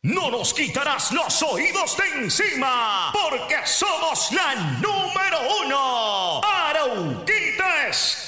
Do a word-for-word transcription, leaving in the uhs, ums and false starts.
No nos quitarás los oídos de encima, porque somos la número uno. Arauquita Estéreo.